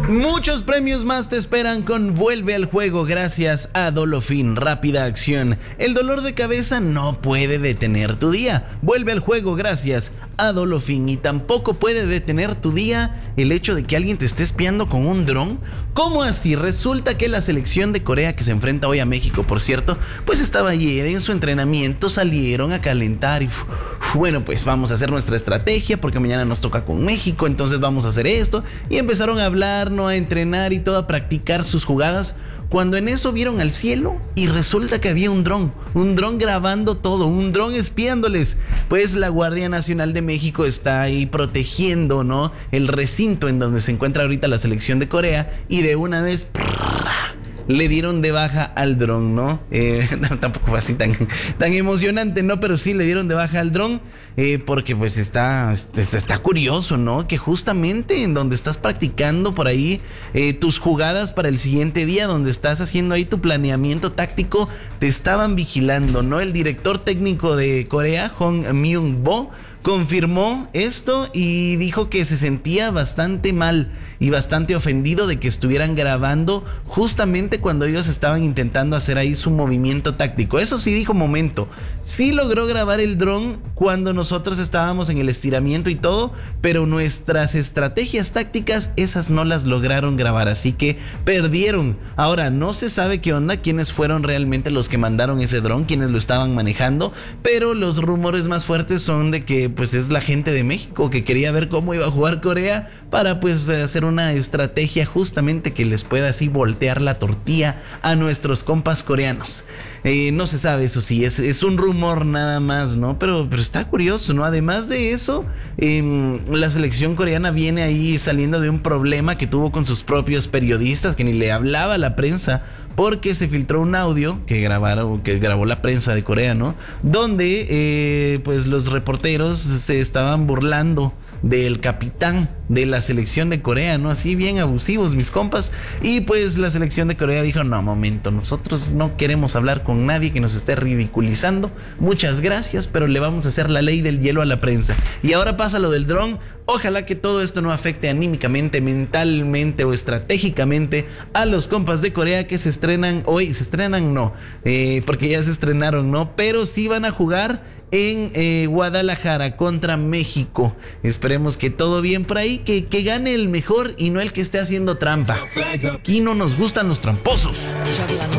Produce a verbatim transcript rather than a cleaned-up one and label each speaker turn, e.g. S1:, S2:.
S1: Muchos premios más te esperan con Vuelve al Juego gracias a Dolofin Rápida Acción. El dolor de cabeza no puede detener tu día. Vuelve al Juego gracias a Dolofin. Y tampoco puede detener tu día el hecho de que alguien te esté espiando con un dron. ¿Cómo así? Resulta que la selección de Corea, que se enfrenta hoy a México, por cierto, pues estaba ayer en su entrenamiento, salieron a calentar y uf, uf, bueno, pues vamos a hacer nuestra estrategia porque mañana nos toca con México, entonces vamos a hacer esto. Y empezaron a hablar, ¿no? A entrenar y todo, a practicar sus jugadas. Cuando en eso vieron al cielo y resulta que había un dron, un dron grabando todo, un dron espiándoles. Pues la Guardia Nacional de México está ahí protegiendo, ¿no?, el recinto en donde se encuentra ahorita la selección de Corea y de una vez le dieron de baja al dron, ¿no? Eh, tampoco fue así tan, tan emocionante, ¿no? Pero sí le dieron de baja al dron eh, porque pues está, está, está curioso, ¿no? Que justamente en donde estás practicando por ahí eh, tus jugadas para el siguiente día, donde estás haciendo ahí tu planeamiento táctico, te estaban vigilando, ¿no? El director técnico de Corea, Hong Myung-bo, confirmó esto y dijo que se sentía bastante mal y bastante ofendido de que estuvieran grabando justamente cuando ellos estaban intentando hacer ahí su movimiento táctico. Eso sí dijo, momento, sí logró grabar el dron cuando nosotros estábamos en el estiramiento y todo, pero nuestras estrategias tácticas, esas no las lograron grabar, así que perdieron. Ahora, no se sabe qué onda, quiénes fueron realmente los que mandaron ese dron, quiénes lo estaban manejando, pero los rumores más fuertes son de que pues es la gente de México que quería ver cómo iba a jugar Corea para pues hacer una estrategia justamente que les pueda así voltear la tortilla a nuestros compas coreanos. Eh, no se sabe, eso sí, es, es un rumor nada más, ¿no? Pero, pero está curioso, ¿no? Además de eso, eh, la selección coreana viene ahí saliendo de un problema que tuvo con sus propios periodistas, que ni le hablaba a la prensa, porque se filtró un audio que grabaron, que grabó la prensa de Corea, ¿no? Donde eh, pues los reporteros se estaban burlando del capitán de la selección de Corea, ¿no? Así bien abusivos, mis compas. Y pues la selección de Corea dijo, no, momento, nosotros no queremos hablar con nadie que nos esté ridiculizando. Muchas gracias, pero le vamos a hacer la ley del hielo a la prensa. Y ahora pasa lo del dron. Ojalá que todo esto no afecte anímicamente, mentalmente o estratégicamente a los compas de Corea que se estrenan hoy. Se estrenan, no, eh, porque ya se estrenaron, ¿no? Pero sí van a jugar en eh, Guadalajara contra México. Esperemos que todo bien por ahí, que, que gane el mejor y no el que esté haciendo trampa. Aquí no nos gustan los tramposos.